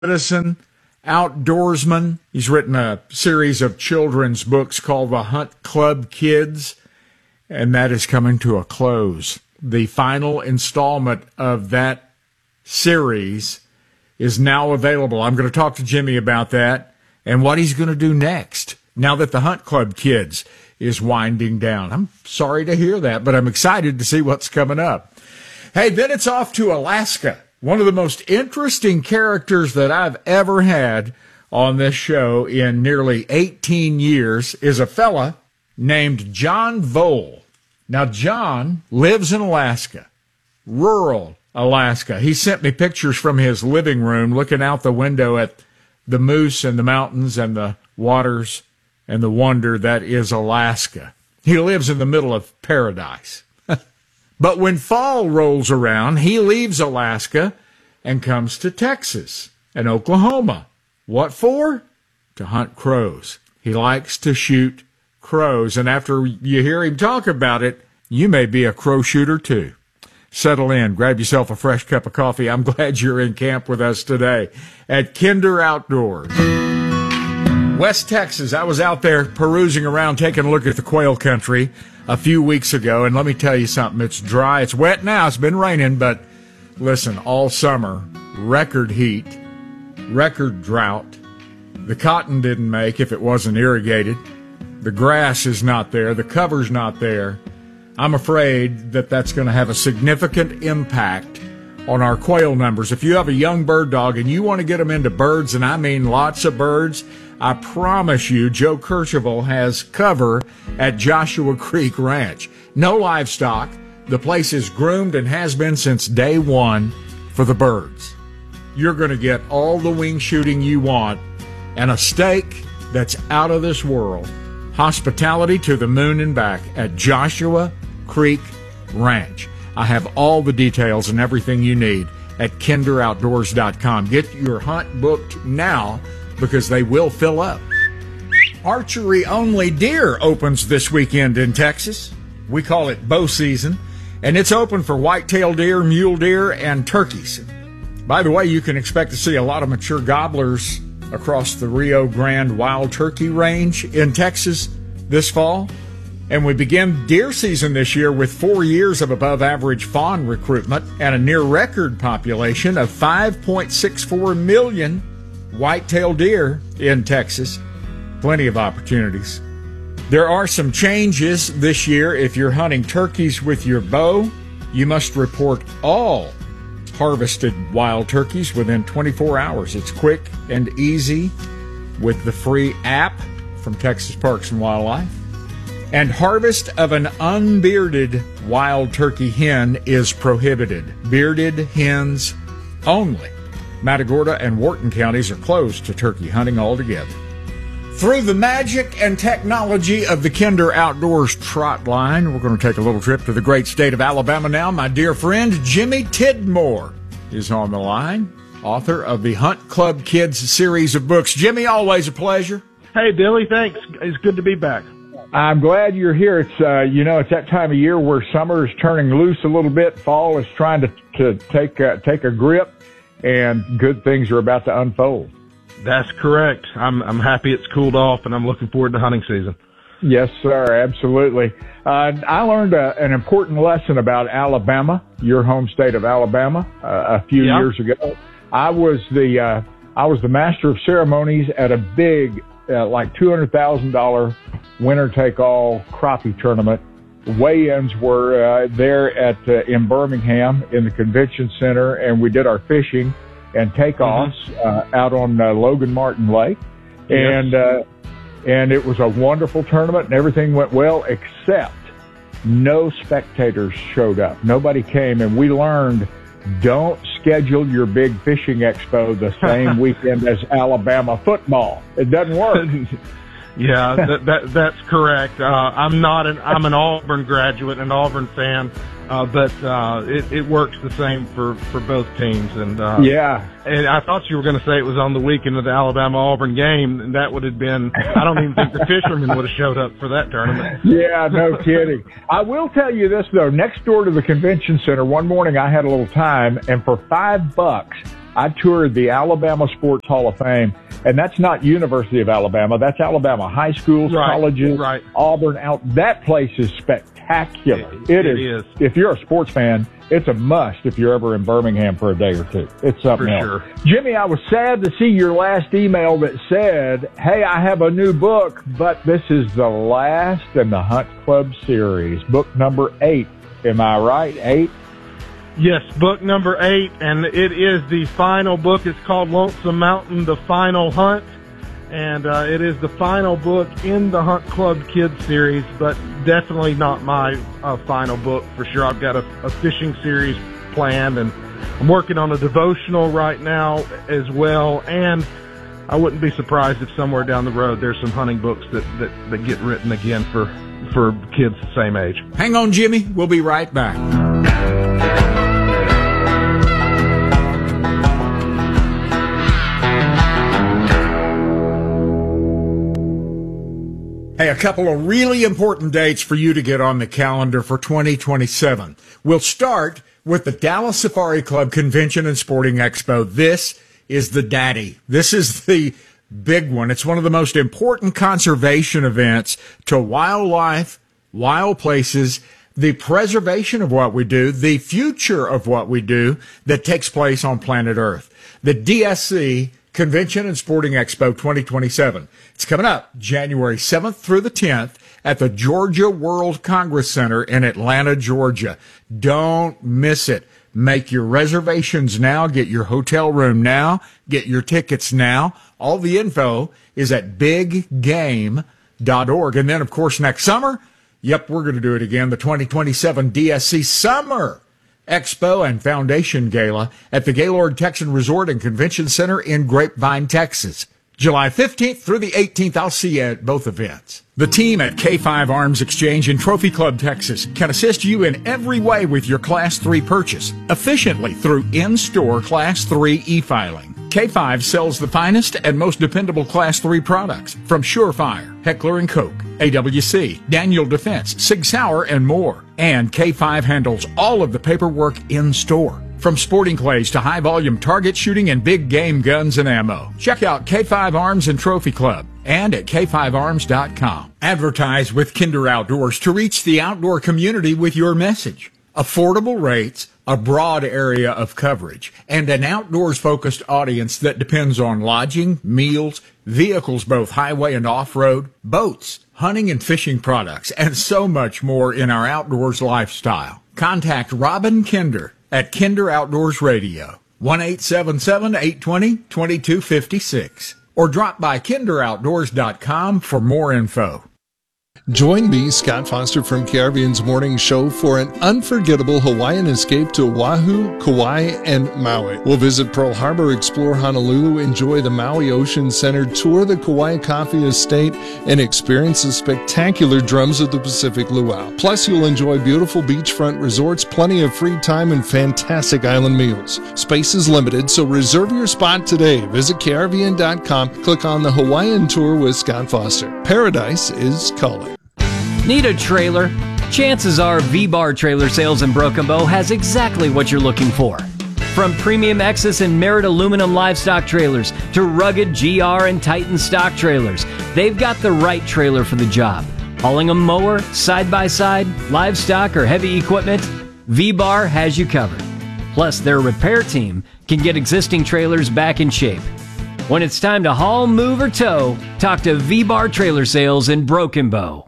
citizen, outdoorsman. He's written a series of children's books called The Hunt Club Kids, and that is coming to a close. The final installment of that series is now available. I'm going to talk to Jimmy about that and what he's going to do next now that the Hunt Club Kids is winding down. I'm sorry to hear that, but I'm excited to see what's coming up. Hey, then it's off to Alaska. One of the most interesting characters that I've ever had on this show in nearly 18 years is a fella named John Vole. Now, John lives in Alaska, rural Alaska. He sent me pictures from his living room looking out the window at the moose and the mountains and the waters and the wonder that is Alaska. He lives in the middle of paradise. But when fall rolls around, he leaves Alaska and comes to Texas and Oklahoma. What for? To hunt crows. He likes to shoot crows, and after you hear him talk about it, you may be a crow shooter too. Settle in, grab yourself a fresh cup of coffee. I'm glad you're in camp with us today at Kinder Outdoors. West Texas, I was out there perusing around, taking a look at the quail country a few weeks ago, and let me tell you something. It's dry. It's wet now. It's been raining, but listen, all summer, record heat, record drought. The cotton didn't make if it wasn't irrigated. The grass is not there. The cover's not there. I'm afraid that that's going to have a significant impact on our quail numbers. If you have a young bird dog and you want to get them into birds, and I mean lots of birds, I promise you Joe Kercheval has cover at Joshua Creek Ranch. No livestock. The place is groomed and has been since day one for the birds. You're going to get all the wing shooting you want and a steak that's out of this world. Hospitality to the moon and back at Joshua Creek Ranch. I have all the details and everything you need at kinderoutdoors.com. Get your hunt booked now because they will fill up. Archery-only deer opens this weekend in Texas. We call it bow season, and it's open for white-tailed deer, mule deer, and turkeys. By the way, you can expect to see a lot of mature gobblers across the Rio Grande wild turkey range in Texas this fall. And we begin deer season this year with 4 years of above-average fawn recruitment and a near-record population of 5.64 million white-tailed deer in Texas. Plenty of opportunities. There are some changes this year. If you're hunting turkeys with your bow, you must report all harvested wild turkeys within 24 hours. It's quick and easy with the free app from Texas Parks and Wildlife. And harvest of an unbearded wild turkey hen is prohibited. Bearded hens only. Matagorda and Wharton counties are closed to turkey hunting altogether. Through the magic and technology of the Kinder Outdoors Trot Line, we're going to take a little trip to the great state of Alabama now. My dear friend Jimmy Tidmore is on the line, author of the Hunt Club Kids series of books. Jimmy, always a pleasure. Hey, Billy, thanks. It's good to be back. I'm glad you're here. It's it's that time of year where summer is turning loose a little bit. Fall is trying to take a grip, and good things are about to unfold. That's correct. I'm happy it's cooled off, and I'm looking forward to hunting season. Yes, sir, absolutely. I learned an important lesson about Alabama, your home state of Alabama, a few years ago. I was the master of ceremonies at a big, like $200,000 winner-take-all crappie tournament. Weigh-ins were there in Birmingham in the convention center, and we did our fishing and takeoffs out on Logan Martin Lake. Yes. And it was a wonderful tournament, and everything went well, except no spectators showed up. Nobody came, and we learned, don't schedule your big fishing expo the same weekend as Alabama football. It doesn't work. Yeah, that's correct. I'm an Auburn graduate, an Auburn fan. but it works the same for both teams. And yeah. And I thought you were going to say it was on the weekend of the Alabama-Auburn game, and that would have been, I don't even think the fishermen would have showed up for that tournament. Yeah, no kidding. I will tell you this, though. Next door to the convention center, one morning I had a little time, and for $5, I toured the Alabama Sports Hall of Fame, and that's not University of Alabama. That's Alabama high schools, colleges, Auburn. That place is spectacular. It is. If you're a sports fan, it's a must if you're ever in Birmingham for a day or two. It's something else. Sure. Jimmy, I was sad to see your last email that said, hey, I have a new book, but this is the last in the Hunt Club series, book number 8. Am I right? 8? Yes, book number 8, and it is the final book. It's called Lonesome Mountain, The Final Hunt, and it is the final book in the Hunt Club Kids series, but definitely not my final book for sure. I've got a fishing series planned, and I'm working on a devotional right now as well, and I wouldn't be surprised if somewhere down the road there's some hunting books that get written again for kids the same age. Hang on, Jimmy. We'll be right back. Hey, a couple of really important dates for you to get on the calendar for 2027. We'll start with the Dallas Safari Club Convention and Sporting Expo. This is the daddy. This is the big one. It's one of the most important conservation events to wildlife, wild places, the preservation of what we do, the future of what we do that takes place on planet Earth. The DSC Convention and Sporting Expo 2027. It's coming up January 7th through the 10th at the Georgia World Congress Center in Atlanta, Georgia. Don't miss it. Make your reservations now. Get your hotel room now. Get your tickets now. All the info is at biggame.org. And then, of course, next summer, we're going to do it again, the 2027 DSC Summer Expo and Foundation Gala at the Gaylord Texan Resort and Convention Center in Grapevine, Texas. July 15th through the 18th, I'll see you at both events. The team at K5 Arms Exchange in Trophy Club, Texas can assist you in every way with your Class 3 purchase, efficiently through in-store Class 3 e-filing. K5 sells the finest and most dependable Class 3 products from Surefire, Heckler & Koch, AWC, Daniel Defense, Sig Sauer, and more. And K5 handles all of the paperwork in-store, from sporting clays to high-volume target shooting and big game guns and ammo. Check out K5 Arms and Trophy Club and at k5arms.com. Advertise with Kinder Outdoors to reach the outdoor community with your message. Affordable rates, a broad area of coverage, and an outdoors-focused audience that depends on lodging, meals, vehicles both highway and off-road, boats, hunting and fishing products, and so much more in our outdoors lifestyle. Contact Robin Kinder at Kinder Outdoors Radio, 1-877-820-2256, or drop by kinderoutdoors.com for more info. Join me, Scott Foster from Caribbean's Morning Show, for an unforgettable Hawaiian escape to Oahu, Kauai, and Maui. We'll visit Pearl Harbor, explore Honolulu, enjoy the Maui Ocean Center, tour the Kauai Coffee Estate, and experience the spectacular Drums of the Pacific Luau. Plus, you'll enjoy beautiful beachfront resorts, plenty of free time, and fantastic island meals. Space is limited, so reserve your spot today. Visit Caribbean.com, click on the Hawaiian Tour with Scott Foster. Paradise is calling. Need a trailer? Chances are V-Bar Trailer Sales in Broken Bow has exactly what you're looking for. From premium Exus and Merit aluminum livestock trailers to rugged GR and Titan stock trailers, they've got the right trailer for the job. Hauling a mower, side-by-side, livestock, or heavy equipment, V-Bar has you covered. Plus, their repair team can get existing trailers back in shape. When it's time to haul, move, or tow, talk to V-Bar Trailer Sales in Broken Bow.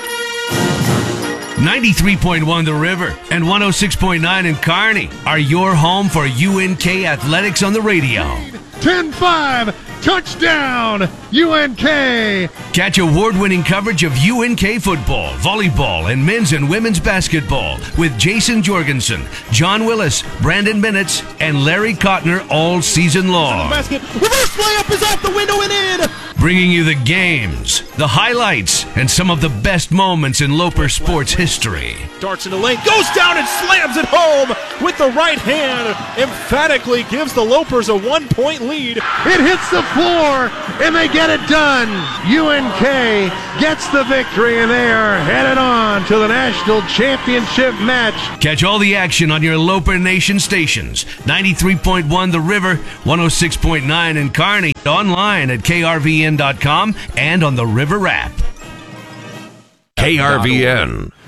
93.1 The River and 106.9 in Kearney are your home for UNK Athletics on the radio. 10-5, touchdown, UNK! Catch award-winning coverage of UNK football, volleyball, and men's and women's basketball with Jason Jorgensen, John Willis, Brandon Bennett, and Larry Kottner all season long. Basket, reverse layup is out the window and in! bringing you the games, the highlights, and some of the best moments in Loper sports history. Darts in the lane, goes down and slams it home with the right hand. Emphatically gives the Lopers a 1-point lead. It hits the floor, and they get it done. UNK gets the victory, and they are headed on to the national championship match. Catch all the action on your Loper Nation stations. 93.1 The River, 106.9 in Kearney, online at krvn.com and on the River app. KRVN,